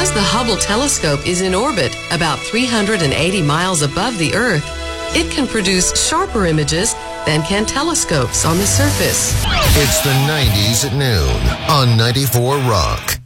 Because the Hubble telescope is in orbit about 380 miles above the Earth, it can produce sharper images than can telescopes on the surface. It's the 90s at noon on 94 Rock.